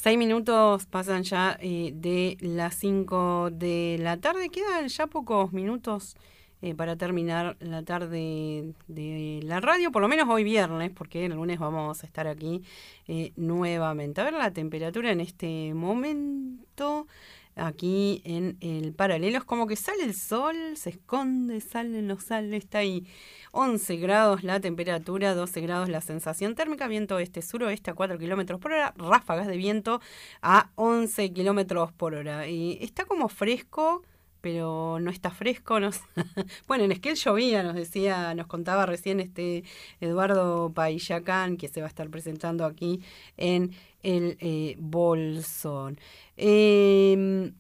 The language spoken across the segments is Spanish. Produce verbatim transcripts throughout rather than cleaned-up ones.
Seis minutos pasan ya eh, de las cinco de la tarde. Quedan ya pocos minutos eh, para terminar la tarde de la radio, por lo menos hoy viernes, porque el lunes vamos a estar aquí eh, nuevamente. A ver la temperatura en este momento. Aquí en el paralelo es como que sale el sol, se esconde, sale, no sale, está ahí. once grados la temperatura, doce grados la sensación térmica, viento este-suroeste a cuatro kilómetros por hora, ráfagas de viento a once kilómetros por hora. Y está como fresco, pero no está fresco. No. Bueno, en Esquel llovía, nos decía, nos contaba recién este Eduardo Paillacán, que se va a estar presentando aquí en el eh, Bolsón. Eh,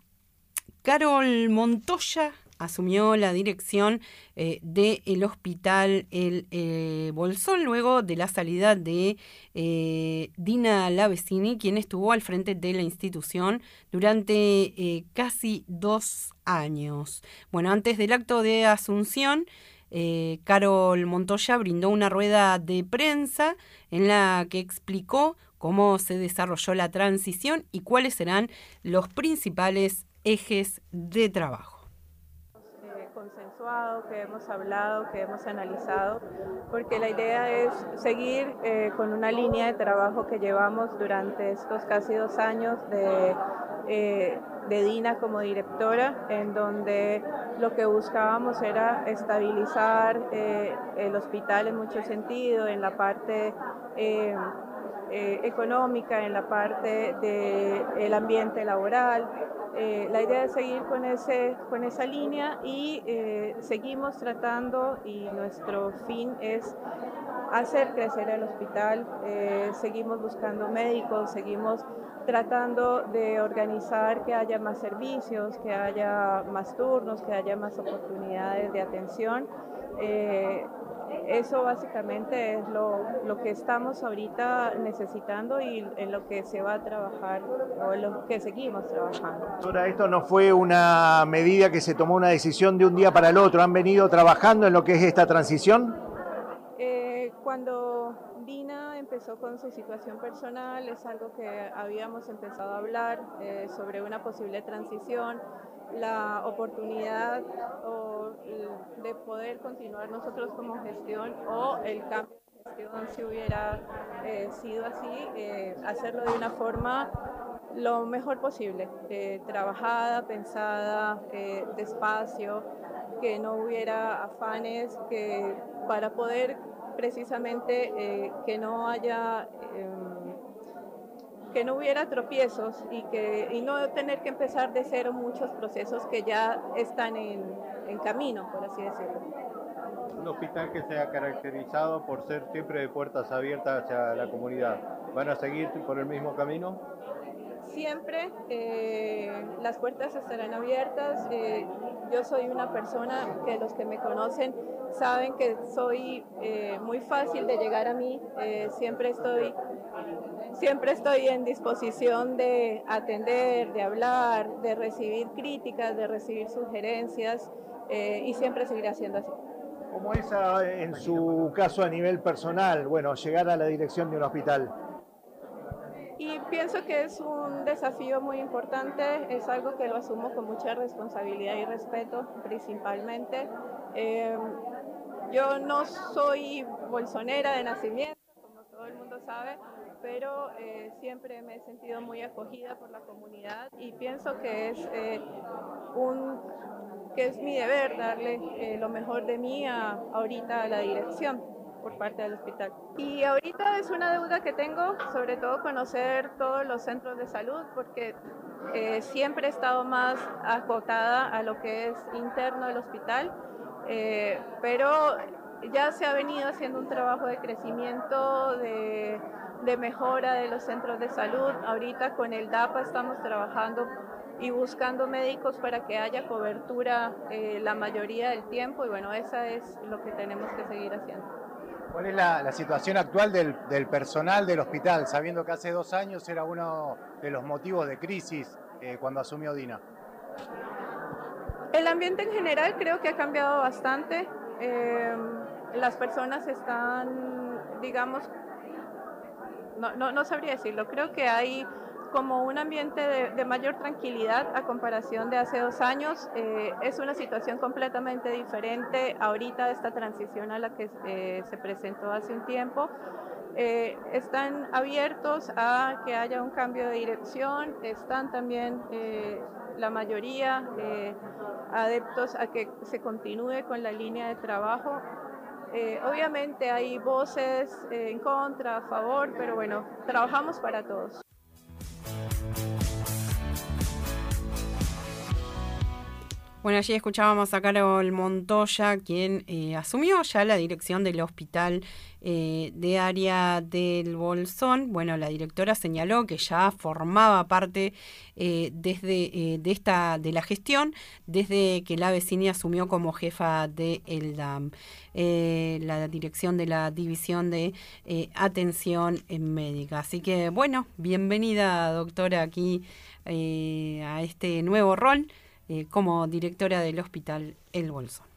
Carol Montoya asumió la dirección eh, del hospital El eh, Bolsón luego de la salida de eh, Dina Lavecini, quien estuvo al frente de la institución durante eh, casi dos años. Bueno, antes del acto de asunción, eh, Carol Montoya brindó una rueda de prensa en la que explicó cómo se desarrolló la transición y cuáles serán los principales ejes de trabajo. Eh, consensuado, que hemos hablado, que hemos analizado, porque la idea es seguir eh, con una línea de trabajo que llevamos durante estos casi dos años de, eh, de Dina como directora, en donde lo que buscábamos era estabilizar eh, el hospital en mucho sentido, en la parte eh, eh, económica, en la parte del ambiente laboral. Eh, la idea es seguir con, ese, con esa línea y eh, seguimos tratando, y nuestro fin es hacer crecer el hospital. Eh, seguimos buscando médicos, seguimos tratando de organizar que haya más servicios, que haya más turnos, que haya más oportunidades de atención. Eh, Eso básicamente es lo, lo que estamos ahorita necesitando y en lo que se va a trabajar o en lo que seguimos trabajando. Ahora, esto no fue una medida que se tomó una decisión de un día para el otro. ¿Han venido trabajando en lo que es esta transición? Eh, cuando Dina empezó con su situación personal, es algo que habíamos empezado a hablar eh, sobre una posible transición, la oportunidad o, de poder continuar nosotros como gestión o el cambio de gestión si hubiera eh, sido así, eh, hacerlo de una forma lo mejor posible, eh, trabajada, pensada, eh, despacio, que no hubiera afanes, que para poder precisamente eh, que no haya eh, que no hubiera tropiezos y que y no tener que empezar de cero muchos procesos que ya están en, en camino, por así decirlo. Un hospital que se ha caracterizado por ser siempre de puertas abiertas hacia la comunidad. ¿Van a seguir por el mismo camino? Siempre eh, las puertas estarán abiertas. Eh, yo soy una persona que los que me conocen saben que soy eh, muy fácil de llegar a mí. Eh, siempre estoy, siempre estoy en disposición de atender, de hablar, de recibir críticas, de recibir sugerencias eh, y siempre seguiré haciendo así. ¿Cómo es a, en su caso a nivel personal, bueno, llegar a la dirección de un hospital? Y pienso que es un desafío muy importante, es algo que lo asumo con mucha responsabilidad y respeto principalmente. Eh, yo no soy bolsonera de nacimiento, como todo el mundo sabe, pero eh, siempre me he sentido muy acogida por la comunidad y pienso que es, eh, un, que es mi deber darle eh, lo mejor de mí a, ahorita a la dirección por parte del hospital. Y ahorita es una deuda que tengo, sobre todo conocer todos los centros de salud, porque eh, siempre he estado más acotada a lo que es interno del hospital, eh, pero ya se ha venido haciendo un trabajo de crecimiento, de, de mejora de los centros de salud. Ahorita con el D A P A estamos trabajando y buscando médicos para que haya cobertura eh, la mayoría del tiempo, y bueno, esa es lo que tenemos que seguir haciendo. ¿Cuál es la, la situación actual del, del personal del hospital, sabiendo que hace dos años era uno de los motivos de crisis eh, cuando asumió Dina? El ambiente en general creo que ha cambiado bastante. Eh, las personas están, digamos, no, no, no sabría decirlo, creo que hay como un ambiente de, de mayor tranquilidad a comparación de hace dos años. Eh, es una situación completamente diferente ahorita de esta transición a la que eh, se presentó hace un tiempo. Eh, están abiertos a que haya un cambio de dirección, están también eh, la mayoría eh, adeptos a que se continúe con la línea de trabajo. Eh, obviamente hay voces eh, en contra, a favor, pero bueno, trabajamos para todos. Bueno, allí escuchábamos a Carol Montoya, quien eh, asumió ya la dirección del hospital eh, de área del Bolsón. Bueno, la directora señaló que ya formaba parte eh, desde eh, de esta de la gestión desde que la vecina asumió como jefa de el D A M, eh, la dirección de la división de eh, atención médica. Así que bueno, bienvenida doctora aquí eh, a este nuevo rol. Eh, como directora del Hospital El Bolsón.